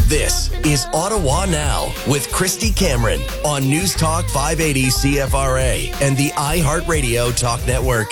This is Ottawa Now with Christy Cameron on News Talk 580 CFRA and the iHeartRadio Talk Network.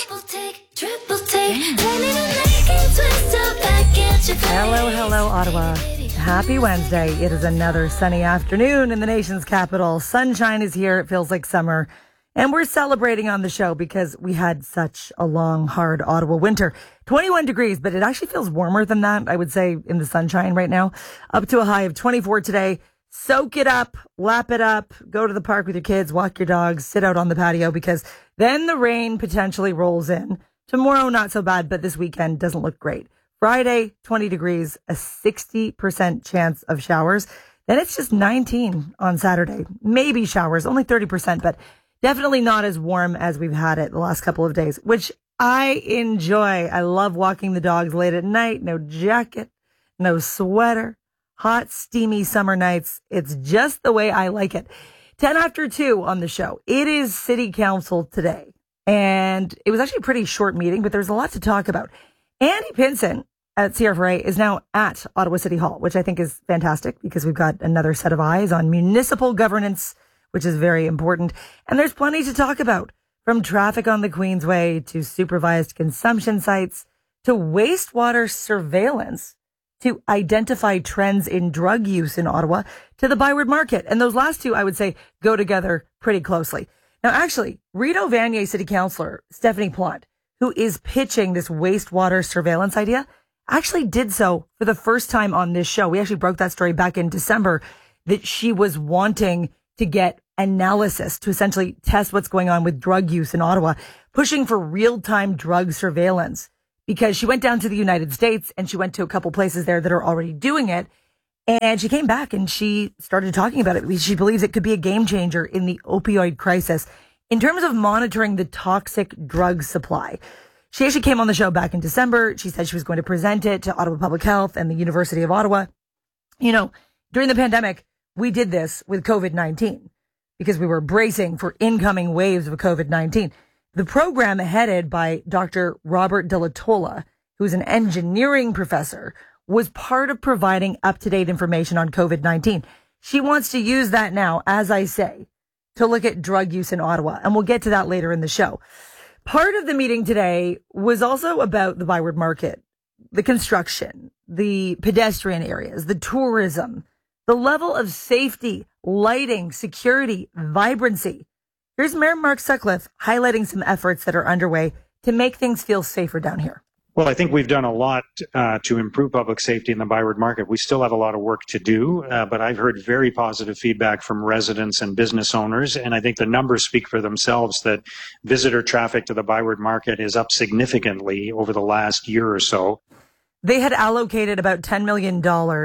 Hello, Ottawa. Happy Wednesday. It is another sunny afternoon in the nation's capital. Sunshine is here. It feels like summer. And we're celebrating on the show because we had such a long, hard Ottawa winter. 21 degrees, but it actually feels warmer than that, I would say, in the sunshine right now. Up to a high of 24 today. Soak it up, lap it up, go to the park with your kids, walk your dogs, sit out on the patio, because then the rain potentially rolls in. Tomorrow, not so bad, but this weekend doesn't look great. Friday, 20 degrees, a 60% chance of showers. Then it's just 19 on Saturday. Maybe showers, only 30%, but definitely not as warm as we've had it the last couple of days, which I enjoy. I love walking the dogs late at night. No jacket, no sweater, hot, steamy summer nights. It's just the way I like it. 10 after 2 on the show. It is City Council today. And it was actually a pretty short meeting, but there's a lot to talk about. Andy Pinson at CFRA is now at Ottawa City Hall, which I think is fantastic because we've got another set of eyes on municipal governance, which is very important. And there's plenty to talk about, from traffic on the Queensway to supervised consumption sites to wastewater surveillance to identify trends in drug use in Ottawa to the Byward Market. And those last two, I would say, go together pretty closely. Now, actually, Rideau Vanier City Councillor Stephanie Plante, who is pitching this wastewater surveillance idea, actually did so for the first time on this show. We actually broke that story back in December, that she was wanting to get analysis to essentially test what's going on with drug use in Ottawa, pushing for real-time drug surveillance, because she went down to the United States and she went to a couple places there that are already doing it. And she came back and she started talking about it. She believes it could be a game changer in the opioid crisis in terms of monitoring the toxic drug supply. She actually came on the show back in December. She said she was going to present it to Ottawa Public Health and the University of Ottawa. You know, during the pandemic, we did this with COVID-19 because we were bracing for incoming waves of COVID-19. The program, headed by Dr. Robert De La Tolla, who's an engineering professor, was part of providing up-to-date information on COVID-19. She wants to use that now, as I say, to look at drug use in Ottawa. And we'll get to that later in the show. Part of the meeting today was also about the Byward Market, the construction, the pedestrian areas, the tourism, the level of safety, lighting, security, vibrancy. Here's Mayor Mark Sutcliffe highlighting some efforts that are underway to make things feel safer down here. Well, I think we've done a lot to improve public safety in the Byward Market. We still have a lot of work to do, but I've heard very positive feedback from residents and business owners, and I think the numbers speak for themselves that visitor traffic to the Byward Market is up significantly over the last year or so. They had allocated about $10 million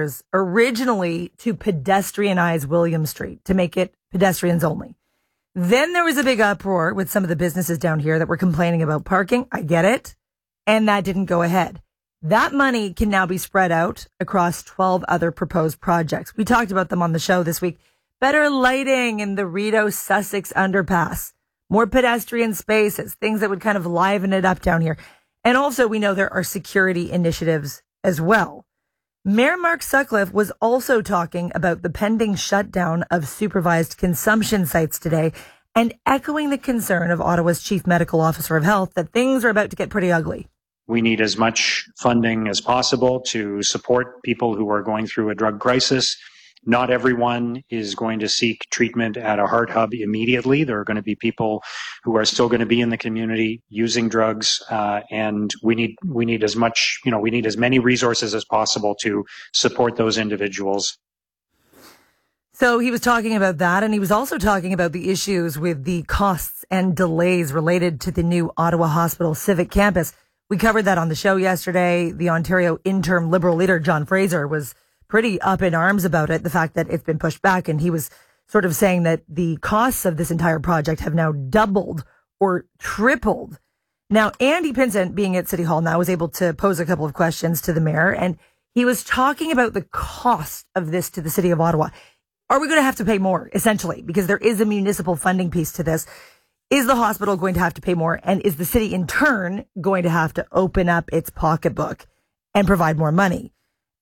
originally to pedestrianize William Street, to make it pedestrians only. Then there was a big uproar with some of the businesses down here that were complaining about parking. I get it. And that didn't go ahead. That money can now be spread out across 12 other proposed projects. We talked about them on the show this week. Better lighting in the Rideau Sussex underpass, more pedestrian spaces, things that would kind of liven it up down here. And also, we know there are security initiatives as well. Mayor Mark Sutcliffe was also talking about the pending shutdown of supervised consumption sites today, and echoing the concern of Ottawa's Chief Medical Officer of Health that things are about to get pretty ugly. We need as much funding as possible to support people who are going through a drug crisis. Not everyone is going to seek treatment at a heart hub immediately. There are going to be people who are still going to be in the community using drugs, and we need as much, we need as many resources as possible to support those individuals. So he was talking about that, and he was also talking about the issues with the costs and delays related to the new Ottawa Hospital Civic Campus. We covered that on the show yesterday. The Ontario interim Liberal leader, John Fraser, was pretty up in arms about it, the fact that it's been pushed back. And he was sort of saying that the costs of this entire project have now doubled or tripled. Now, Andy Pinson, being at City Hall now, was able to pose a couple of questions to the mayor, and he was talking about the cost of this to the city of Ottawa. Are we going to have to pay more, essentially? Because there is a municipal funding piece to this. Is the hospital going to have to pay more? And is the city in turn going to have to open up its pocketbook and provide more money?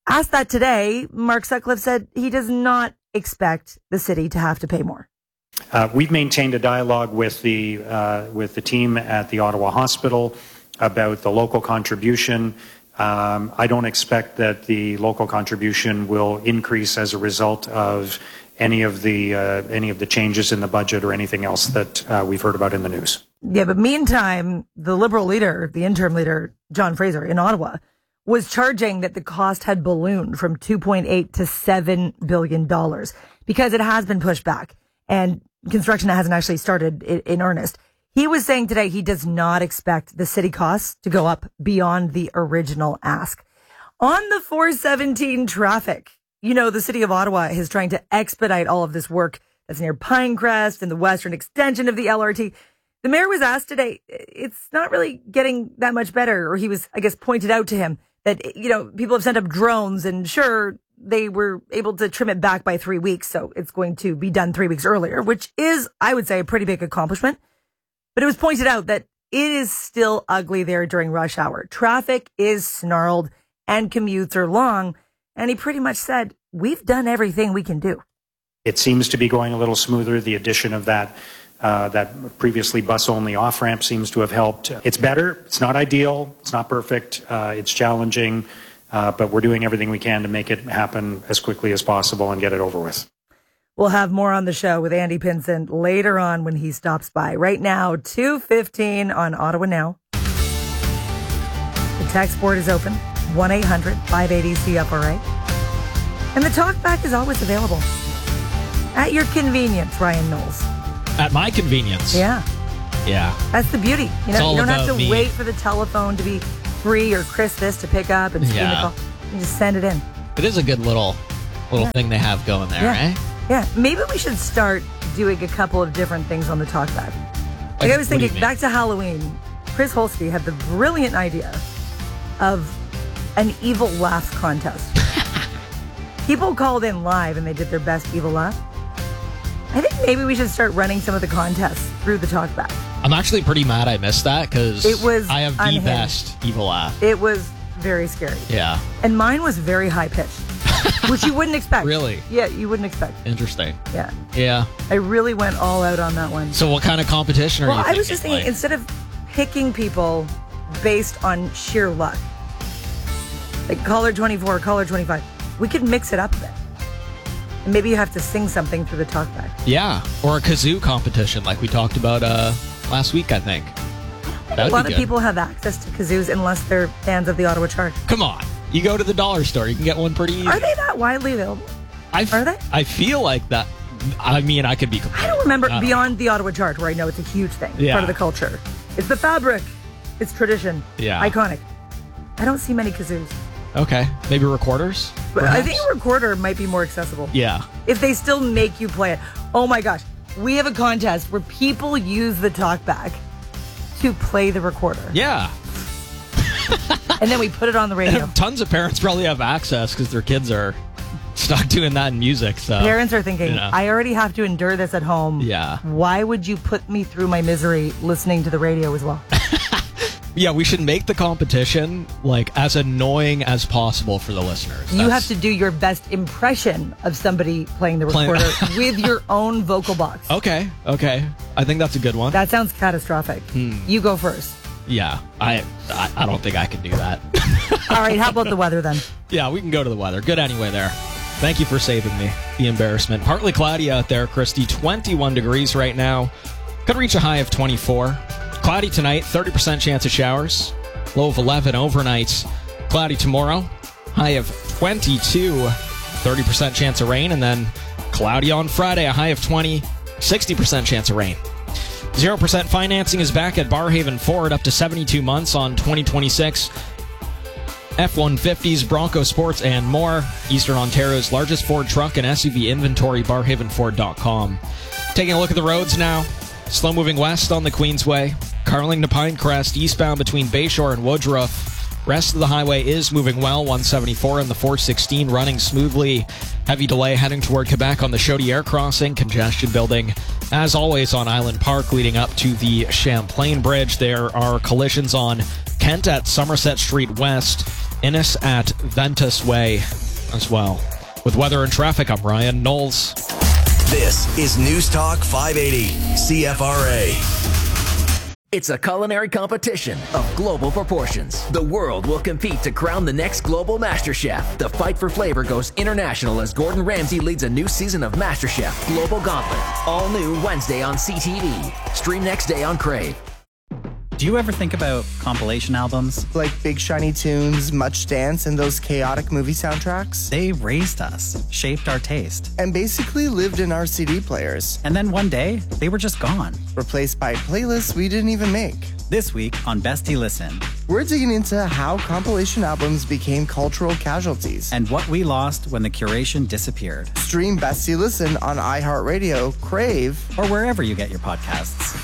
Asked that today, Mark Sutcliffe said he does not expect the city to have to pay more. We've maintained a dialogue with the team at the Ottawa Hospital about the local contribution. I don't expect that the local contribution will increase as a result of any of the changes in the budget or anything else that we've heard about in the news. Yeah, but meantime, the Liberal leader, the interim leader, John Fraser in Ottawa, was charging that the cost had ballooned from $2.8 to $7 billion because it has been pushed back and construction hasn't actually started in earnest. He was saying today he does not expect the city costs to go up beyond the original ask. On the 417 traffic, you know, the city of Ottawa is trying to expedite all of this work that's near Pinecrest and the western extension of the LRT. The mayor was asked today, it's not really getting that much better, or he was, I guess, pointed out to him that, you know, people have sent up drones and sure, they were able to trim it back by 3 weeks. So it's going to be done 3 weeks earlier, which is, I would say, a pretty big accomplishment. But it was pointed out that it is still ugly there during rush hour. Traffic is snarled and commutes are long. And he pretty much said, we've done everything we can do. It seems to be going a little smoother. The addition of that previously bus-only off-ramp seems to have helped. It's better. It's not ideal. It's not perfect. It's challenging. But we're doing everything we can to make it happen as quickly as possible and get it over with. We'll have more on the show with Andy Pinson later on when he stops by. Right now, 2:15 on Ottawa Now. The text board is open, 1-800-580-CFRA. And the talkback is always available. At your convenience, Ryan Knowles. At my convenience. Yeah. Yeah. That's the beauty. You know, you don't have to me. wait for the telephone to be free or Chris this to pick up and screen the call. You just send it in. It is a good little thing they have going there, right? Yeah, maybe we should start doing a couple of different things on the talkback. Like I was thinking, back to Halloween, Chris Holsky had the brilliant idea of an evil laugh contest. People called in live and they did their best evil laugh. I think maybe we should start running some of the contests through the talkback. I'm actually pretty mad I missed that because I have unhinged. the best evil laugh. It was very scary. Yeah. And mine was very high-pitched. Which you wouldn't expect. Really? Yeah, you wouldn't expect. Interesting. Yeah. Yeah. I really went all out on that one. So what kind of competition are you thinking? I was just thinking, instead of picking people based on sheer luck, like caller 24, caller 25, we could mix it up a bit. And maybe you have to sing something through the talkback. Yeah. Or a kazoo competition like we talked about last week, I think. A lot of people have access to kazoos unless they're fans of the Ottawa Charge. Come on. You go to the dollar store, you can get one pretty easy. Are they that widely available? Are they? I feel like that. I mean, I could be completely. I don't remember beyond the Ottawa Charge, where I know it's a huge thing, part of the culture. It's the fabric. It's tradition. Yeah. Iconic. I don't see many kazoos. Okay. Maybe recorders? Perhaps? I think a recorder might be more accessible. Yeah. If they still make you play it. Oh my gosh. We have a contest where people use the talkback to play the recorder. Yeah. And then we put it on the radio. Tons of parents probably have access because their kids are stuck doing that in music. So parents are thinking, I already have to endure this at home. Yeah. Why would you put me through my misery listening to the radio as well? Yeah, we should make the competition like as annoying as possible for the listeners. You have to do your best impression of somebody playing the recorder with your own vocal box. Okay. I think that's a good one. That sounds catastrophic. You go first. Yeah, I don't think I can do that. All right, how about the weather then? Yeah, we can go to the weather. Good anyway there. Thank you for saving me the embarrassment. Partly cloudy out there, Christy. 21 degrees right now. Could reach a high of 24. Cloudy tonight, 30% chance of showers. Low of 11 overnight. Cloudy tomorrow, high of 22. 30% chance of rain. And then cloudy on Friday, a high of 20. 60% chance of rain. 0% financing is back at Barhaven Ford up to 72 months on 2026 F-150s, Bronco Sports, and more. Eastern Ontario's largest Ford truck and SUV inventory, barhavenford.com. Taking a look at the roads now. Slow moving west on the Queensway. Carling to Pinecrest, eastbound between Bayshore and Woodruff. Rest of the highway is moving well. 174 and the 416 running smoothly. Heavy delay heading toward Quebec on the Chaudière crossing. Congestion building, as always, on Island Park leading up to the Champlain Bridge. There are collisions on Kent at Somerset Street West. Innis at Ventus Way as well. With weather and traffic, I'm Ryan Knowles. This is News Talk 580 CFRA. It's a culinary competition of global proportions. The world will compete to crown the next global MasterChef. The fight for flavor goes international as Gordon Ramsay leads a new season of MasterChef Global Gauntlet. All new Wednesday on CTV. Stream next day on Crave. Do you ever think about compilation albums? Like Big Shiny Tunes, Much Dance, and those chaotic movie soundtracks? They raised us, shaped our taste, and basically lived in our CD players. And then one day, they were just gone. Replaced by playlists we didn't even make. This week on Bestie Listen, we're digging into how compilation albums became cultural casualties. And what we lost when the curation disappeared. Stream Bestie Listen on iHeartRadio, Crave, or wherever you get your podcasts.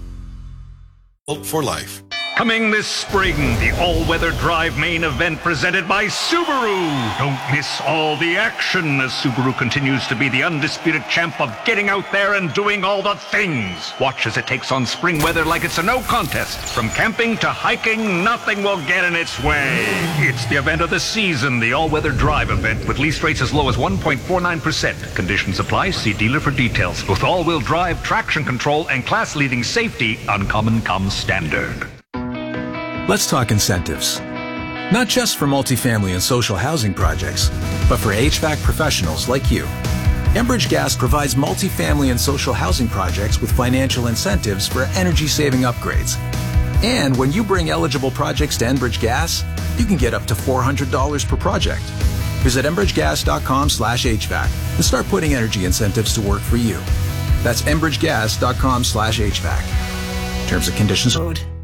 For life. Coming this spring, the all-weather drive main event presented by Subaru. Don't miss all the action as Subaru continues to be the undisputed champ of getting out there and doing all the things. Watch as it takes on spring weather like it's a no contest. From camping to hiking, nothing will get in its way. It's the event of the season, the all-weather drive event with lease rates as low as 1.49%. Conditions apply. See dealer for details. With all-wheel drive, traction control, and class-leading safety, Uncommon comes standard. Let's talk incentives. Not just for multifamily and social housing projects, but for HVAC professionals like you. Enbridge Gas provides multifamily and social housing projects with financial incentives for energy-saving upgrades. And when you bring eligible projects to Enbridge Gas, you can get up to $400 per project. Visit enbridgegas.com/HVAC and start putting energy incentives to work for you. That's enbridgegas.com/HVAC. Terms and conditions. Code